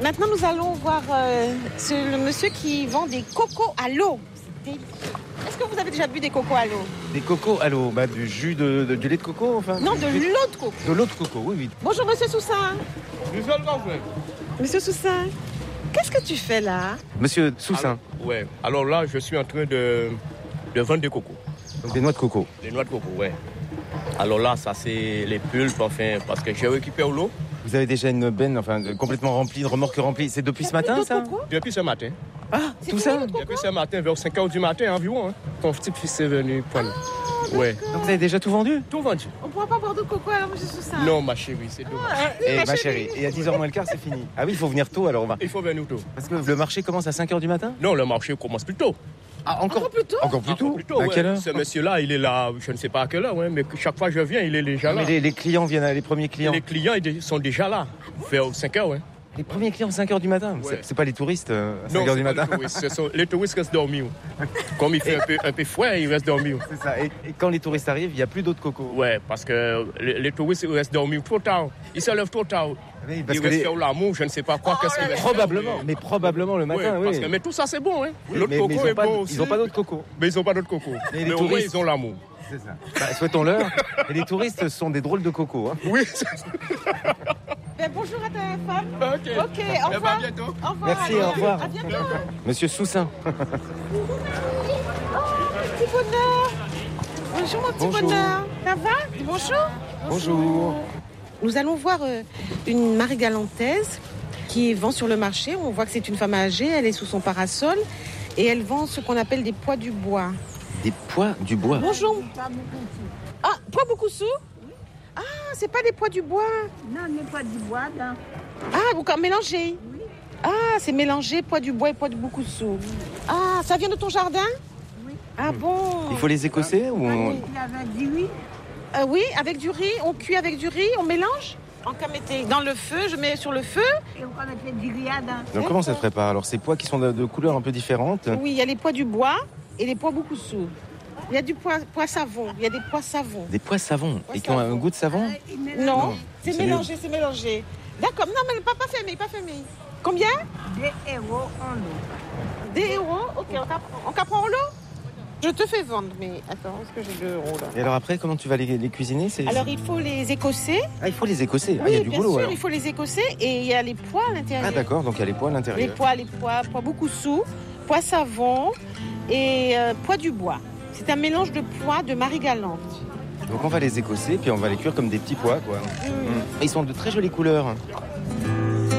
Maintenant, nous allons voir le monsieur qui vend des cocos à l'eau. C'est délicieux. Est-ce que vous avez déjà bu des cocos à l'eau? Des cocos à l'eau, du jus du lait de coco, enfin. Non, de l'eau de coco. De l'eau de coco, oui. Bonjour, monsieur Soussin. Monsieur Soussin, qu'est-ce que tu fais là? Monsieur Soussin. Ouais. Alors là, je suis en train de vendre des cocos. Donc des noix de coco. Des noix de coco, ouais. Alors là, ça c'est les pulpes, enfin, parce que j'ai récupéré l'eau. Vous avez déjà une benne, complètement remplie, une remorque remplie. C'est depuis ce matin, ça? Depuis ce matin. Ah, tout ça? Depuis ce matin, vers 5h du matin environ. Hein. Ton petit-fils est venu prendre. Ouais. Donc vous avez déjà tout vendu? Tout vendu. On ne pourra pas boire de coco alors, monsieur Soussin? Non, ma chérie, c'est dommage. Et ma chérie, et à 10h moins le quart, c'est fini. Ah oui, il faut venir tôt alors. Il faut venir tôt. Parce que le marché commence à 5h du matin? Non, le marché commence plus tôt. Ah, encore plus tôt? Encore plus tôt? À ouais. quelle heure? Ce monsieur-là, il est là, je ne sais pas à quelle heure, ouais, mais chaque fois que je viens, il est déjà là. Mais les clients viennent, les premiers clients? Les clients ils sont déjà là, vers 5h, ouais. Les premiers clients, 5h du matin? Ouais. C'est pas les touristes à 5h du matin? Non, les touristes restent dormir. Comme il fait un peu froid, ils restent dormir. C'est ça. Et quand les touristes arrivent, il n'y a plus d'eau de coco? Ouais, parce que les touristes restent dormir trop tard. Ils se lèvent trop tard. Oui, parce ils que restent faire l'amour, je ne sais pas quoi. Qu'est-ce qu'ils restent probablement, mais probablement le matin, oui. Parce que, mais tout ça, c'est bon. Hein. Oui, L'autre coco est bon aussi. Ils n'ont pas d'eau de coco. Mais ils n'ont pas d'eau de coco. Mais au moins, ils ont l'amour. C'est ça. Souhaitons-leur. Et les touristes sont des drôles de coco. Hein. Oui. Bonjour à ta femme. Ok, au revoir. À bientôt. Au revoir. Merci, au revoir. À bientôt. Monsieur Soussin. Petit bonheur. Bonjour mon petit bonheur. Ça va? Bonjour. Bonjour. Nous allons voir une Marie-Galantaise qui vend sur le marché. On voit que c'est une femme âgée, elle est sous son parasol et elle vend ce qu'on appelle des pois du bois. Des pois du bois. Bonjour. Ah, pois beaucoup sous? Ah, c'est pas des pois du bois. Non, les pois du bois, là. Ah, vous mélangez? Oui. Ah, c'est mélangé, pois du bois et pois de beaucoup sous. Ah, ça vient de ton jardin? Oui. Ah bon? Il faut les écosser ou on... Avec du riz. Oui, avec du riz, on cuit avec du riz, on mélange. En cas mettez dans le feu, je mets sur le feu. Et on va mettre du grillade. Donc comment ça se prépare? Alors ces pois qui sont de couleurs un peu différentes. Oui, il y a les pois du bois et les pois beaucoup sous. Il y a du pois savon, il y a des pois savons. Des pois savons et qui ont un goût de savon? Non, c'est c'est mélangé, c'est mélangé. D'accord, non mais pas fermé, pas fermé. Combien? 2 € en l'eau. 2 €? Ok, on comprend en l'eau? Je te fais vendre, mais attends, est-ce que j'ai 2 € là? Et alors après, comment tu vas les cuisiner? Alors il faut les écosser. Ah, il faut les écosser. Ah, Oui, il y a du bien boulot sûr, alors. il faut les écosser et il y a les pois à l'intérieur. Ah d'accord, donc il y a les pois à l'intérieur. Les pois beaucoup sous, pois savon et pois du bois. C'est un mélange de pois de Marie-Galante. Donc on va les écosser, puis on va les cuire comme des petits pois, quoi. Ils sont de très jolies couleurs.